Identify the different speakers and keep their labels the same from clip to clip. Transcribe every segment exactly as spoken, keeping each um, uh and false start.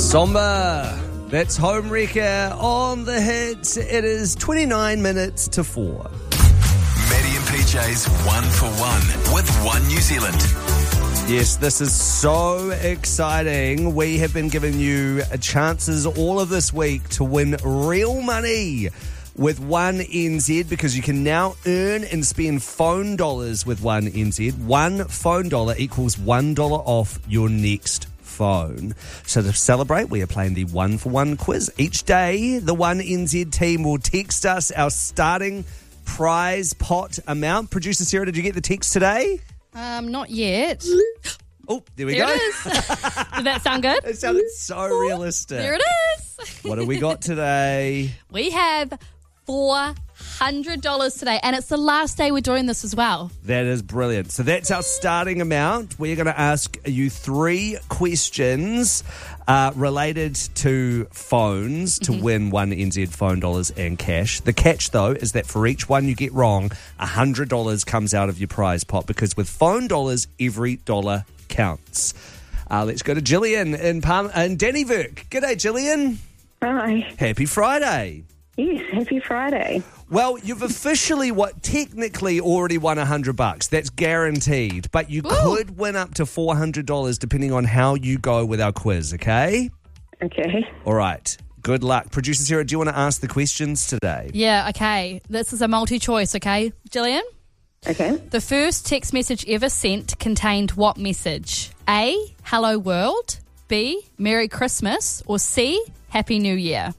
Speaker 1: Somber. That's Home Wrecker on the hits. It is twenty-nine minutes to four.
Speaker 2: Maddie and P J's One for One with One New Zealand.
Speaker 1: Yes, this is so exciting. We have been giving you chances all of this week to win real money with One N Z, because you can now earn and spend phone dollars with One N Z. One phone dollar equals one dollar off your next phone. So to celebrate, we are playing the One for One quiz. Each day, the One N Z team will text us our starting prize pot amount. Producer Sarah, did you get the text today?
Speaker 3: Um, not yet.
Speaker 1: Oh, there we
Speaker 3: there
Speaker 1: go.
Speaker 3: It is. Did that sound good?
Speaker 1: It sounded so realistic.
Speaker 3: There it is.
Speaker 1: What have we got today?
Speaker 3: We have four hundred dollars today, and it's the last day we're doing this as well.
Speaker 1: That is brilliant. So that's our starting amount. We're going to ask you three questions uh, related to phones to mm-hmm. win One N Z phone dollars and cash. The catch, though, is that for each one you get wrong, one hundred dollars comes out of your prize pot, because with phone dollars, every dollar counts. Uh, let's go to Gillian in, Palm- in Dannyvirk. G'day, Gillian.
Speaker 4: Hi.
Speaker 1: Happy Friday.
Speaker 4: Yes, happy Friday.
Speaker 1: Well, you've officially, what technically already won one hundred bucks. That's guaranteed. But you
Speaker 3: Ooh.
Speaker 1: could win up to four hundred dollars depending on how you go with our quiz, okay?
Speaker 4: Okay.
Speaker 1: All right. Good luck. Producer Sarah, do you want to ask the questions today?
Speaker 3: Yeah, okay. This is a multi-choice, okay, Gillian?
Speaker 4: Okay.
Speaker 3: The first text message ever sent contained what message? A, hello world. B, Merry Christmas. Or C, Happy New Year.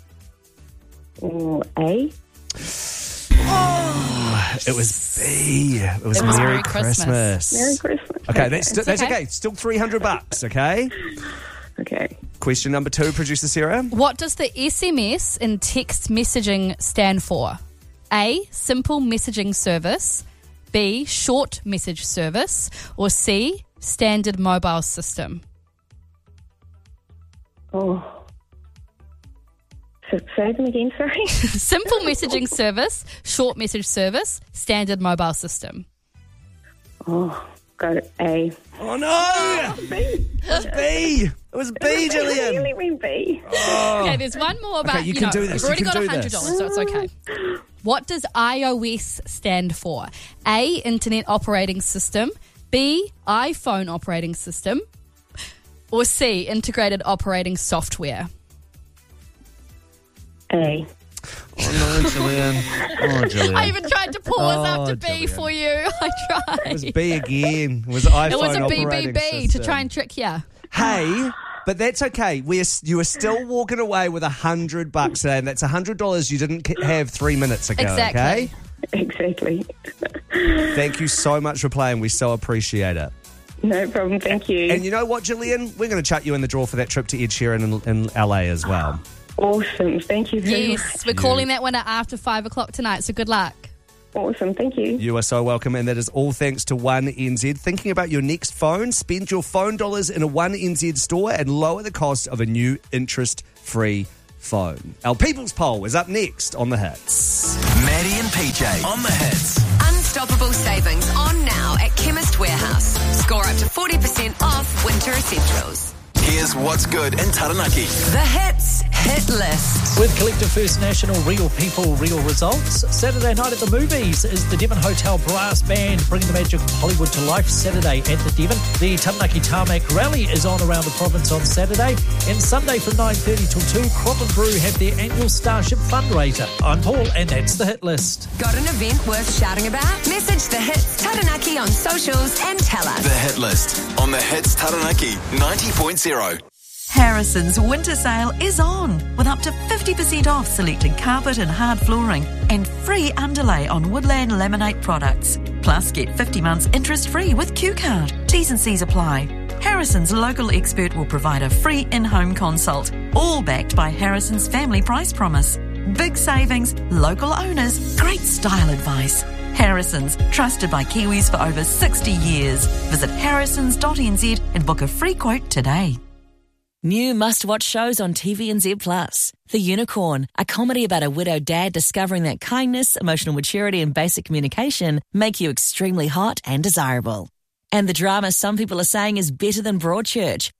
Speaker 4: Or A.
Speaker 1: Oh, it was B. It was,
Speaker 3: It was
Speaker 1: Merry,
Speaker 3: Merry Christmas.
Speaker 1: Christmas.
Speaker 4: Merry Christmas.
Speaker 1: Okay,
Speaker 4: Okay.
Speaker 1: that's, st- that's okay.
Speaker 3: okay.
Speaker 1: Still three hundred bucks, okay?
Speaker 4: Okay.
Speaker 1: Question number two, Producer Sarah.
Speaker 3: What does the S M S in text messaging stand for? A, simple messaging service. B, short message service. Or C, standard mobile system.
Speaker 4: Oh. So say them again, sorry.
Speaker 3: Simple messaging service, short message service, standard mobile system.
Speaker 4: Oh, got it. A.
Speaker 1: Oh, no!
Speaker 4: B.
Speaker 1: It was B. It was B, Gillian.
Speaker 4: Really went B.
Speaker 1: Oh.
Speaker 3: Okay, there's one more about,
Speaker 1: Okay, you
Speaker 3: you,
Speaker 1: can
Speaker 3: know,
Speaker 1: do this,
Speaker 3: we've
Speaker 1: you
Speaker 3: already
Speaker 1: can
Speaker 3: got
Speaker 1: do
Speaker 3: one hundred dollars,
Speaker 1: this.
Speaker 3: so it's okay. What does iOS stand for? A, Internet Operating System. B, iPhone Operating System. Or C, Integrated Operating Software.
Speaker 4: A.
Speaker 1: Oh, no, Gillian. Oh, Gillian.
Speaker 3: I even tried to pause
Speaker 1: Oh,
Speaker 3: after B
Speaker 1: Gillian.
Speaker 3: for you. I tried.
Speaker 1: It was B again. It was iPhone
Speaker 3: It was a B B
Speaker 1: operating
Speaker 3: B to
Speaker 1: system.
Speaker 3: try and trick you.
Speaker 1: Hey, but that's okay. We're you are still walking away with a hundred bucks, and that's a hundred dollars you didn't ca- have three minutes ago.
Speaker 3: Exactly.
Speaker 1: Okay.
Speaker 4: Exactly.
Speaker 1: Thank you so much for playing. We so appreciate it.
Speaker 4: No problem. Thank you.
Speaker 1: And you know what, Gillian? We're going to chuck you in the draw for that trip to Ed Sheeran in, in L A as well.
Speaker 4: Awesome. Thank you very
Speaker 3: Yes,
Speaker 4: much.
Speaker 3: we're calling that winner after five o'clock tonight, so good luck.
Speaker 4: Awesome. Thank you.
Speaker 1: You are so welcome, and that is all thanks to One N Z. Thinking about your next phone? Spend your phone dollars in a One N Z store and lower the cost of a new interest-free phone. Our People's Poll is up next on The Hits.
Speaker 2: Maddie and P J on the hits.
Speaker 5: Unstoppable savings on now at Chemist Warehouse. Score up to forty percent off winter essentials.
Speaker 2: Here's what's good in Taranaki.
Speaker 5: The Hits Hit List.
Speaker 6: With Collective First National Real People, Real Results, Saturday night at the movies is the Devon Hotel Brass Band bringing the magic of Hollywood to life Saturday at the Devon. The Taranaki Tarmac Rally is on around the province on Saturday. And Sunday from nine thirty till two, Crop and Brew have their annual Starship fundraiser. I'm Paul, and that's the Hit List.
Speaker 5: Got an event worth shouting about? Message the Hits Taranaki on socials and tell us.
Speaker 2: The Hit List on the Hits Taranaki ninety point zero.
Speaker 7: Harrison's winter sale is on with up to fifty percent off selected carpet and hard flooring and free underlay on Woodland Laminate products. Plus, get fifty months interest-free with Q Card. T's and C's apply. Harrison's local expert will provide a free in-home consult, all backed by Harrison's family price promise. Big savings, local owners, great style advice. Harrison's, trusted by Kiwis for over sixty years. Visit harrisons dot n z and book a free quote today.
Speaker 8: New must-watch shows on T V N Z Plus. The Unicorn, a comedy about a widowed dad discovering that kindness, emotional maturity and basic communication make you extremely hot and desirable. And the drama some people are saying is better than Broadchurch,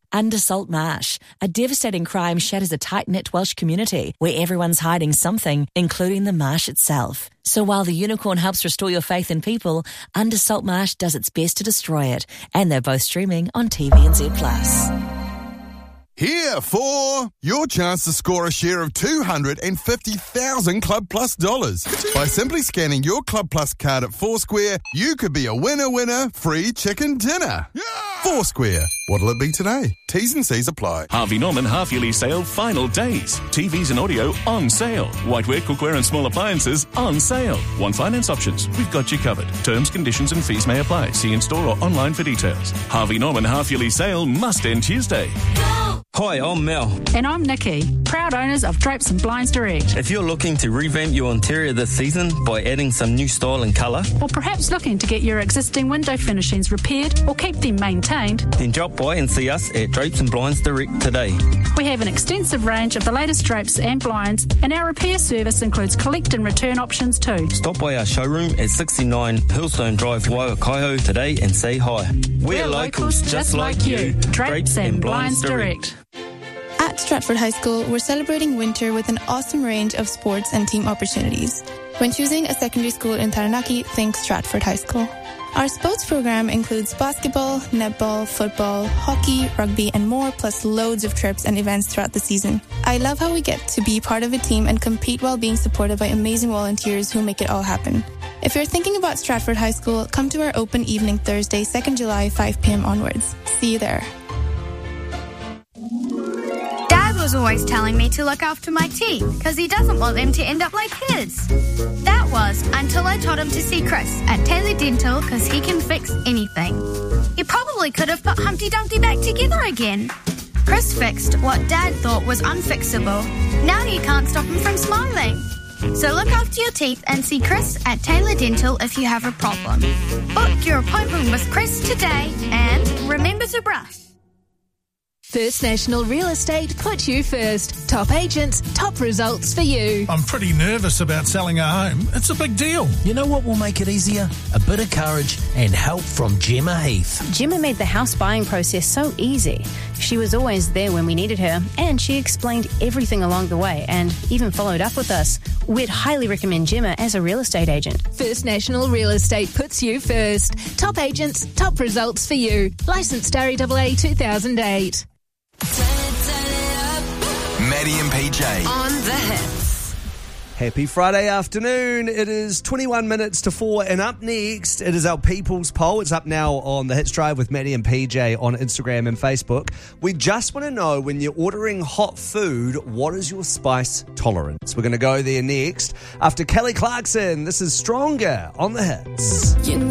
Speaker 8: Undersalt Marsh. A devastating crime shatters a tight-knit Welsh community where everyone's hiding something, including the marsh itself. So while the Unicorn helps restore your faith in people, Undersalt Marsh does its best to destroy it. And they're both streaming on T V N Z plus.
Speaker 9: Here for your chance to score a share of two hundred fifty thousand Club Plus dollars. By simply scanning your Club Plus card at Foursquare, you could be a winner winner free chicken dinner. Yeah! Foursquare. What'll it be today? T's and C's apply.
Speaker 10: Harvey Norman half-yearly sale final days. T Vs and audio on sale. Whiteware, cookware and small appliances on sale. Want finance options? We've got you covered. Terms, conditions and fees may apply. See in-store or online for details. Harvey Norman half-yearly sale must end Tuesday.
Speaker 11: Hi, I'm Mel.
Speaker 12: And I'm Nikki, proud owners of Drapes and Blinds Direct.
Speaker 11: If you're looking to revamp your interior this season by adding some new style and colour,
Speaker 12: or perhaps looking to get your existing window furnishings repaired or keep them maintained,
Speaker 11: then drop by and see us at Drapes and Blinds Direct today.
Speaker 12: We have an extensive range of the latest drapes and blinds, and our repair service includes collect and return options too.
Speaker 11: Stop by our showroom at sixty-nine Hillstone Drive, Waiakaio today and say hi. We're, We're locals just like you.
Speaker 12: Drapes and Blinds Direct.
Speaker 13: At Stratford High School, we're celebrating winter with an awesome range of sports and team opportunities. When choosing a secondary school in Taranaki, think Stratford High School. Our sports program includes basketball, netball, football, hockey, rugby, and more, plus loads of trips and events throughout the season. I love how we get to be part of a team and compete while being supported by amazing volunteers who make it all happen. If you're thinking about Stratford High School, come to our open evening Thursday, second of July, five p.m. onwards. See you there.
Speaker 14: Was always telling me to look after my teeth because he doesn't want them to end up like his. That was until I told him to see Chris at Taylor Dental because he can fix anything. He probably could have put Humpty Dumpty back together again. Chris fixed what Dad thought was unfixable. Now you can't stop him from smiling. So look after your teeth and see Chris at Taylor Dental if you have a problem. Book your appointment with Chris today and remember to brush.
Speaker 15: First National Real Estate put you first. Top agents, top results for you.
Speaker 16: I'm pretty nervous about selling our home. It's a big deal.
Speaker 17: You know what will make it easier? A bit of courage and help from Gemma Heath.
Speaker 18: Gemma made the house buying process so easy. She was always there when we needed her, and she explained everything along the way and even followed up with us. We'd highly recommend Gemma as a real estate agent.
Speaker 15: First National Real Estate puts you first. Top agents, top results for you. Licensed R E A A two thousand eight.
Speaker 2: Maddie and P J
Speaker 5: on the hits.
Speaker 1: Happy Friday afternoon. It is twenty-one minutes to four, and up next, it is our People's Poll. It's up now on the Hits Drive with Maddie and P J on Instagram and Facebook. We just want to know, when you're ordering hot food, what is your spice tolerance? We're going to go there next after Kelly Clarkson. This is Stronger on the Hits.